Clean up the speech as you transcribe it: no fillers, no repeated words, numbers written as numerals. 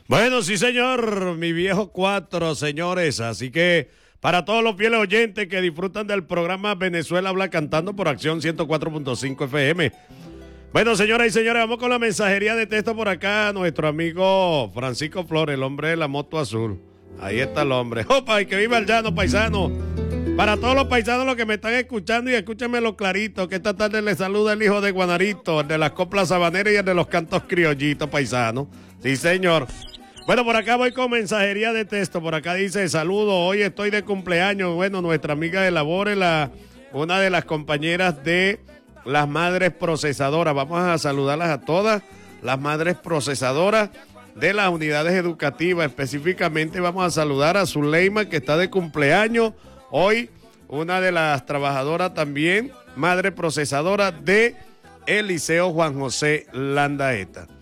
Bueno, sí, señor, mi viejo 4, señores. Así que para todos los fieles oyentes que disfrutan del programa Venezuela Habla Cantando por Acción 104.5 FM. Bueno, señoras y señores, vamos con la mensajería de texto por acá. Nuestro amigo Francisco Flores, el hombre de la moto azul. Ahí está el hombre. ¡Opa! Y que viva el llano, paisano. Para todos los paisanos los que me están escuchando, y escúchenmelo clarito, que esta tarde les saluda el hijo de Guanarito, el de las coplas sabaneras y el de los cantos criollitos, paisanos. Sí, señor. Bueno, por acá voy con mensajería de texto. Por acá dice, saludo, hoy estoy de cumpleaños. Bueno, nuestra amiga de labores, una de las compañeras de las madres procesadoras. Vamos a saludarlas a todas las madres procesadoras de las unidades educativas. Específicamente vamos a saludar a Zuleima, que está de cumpleaños hoy, una de las trabajadoras también, madre procesadora de el Liceo Juan José Landaeta.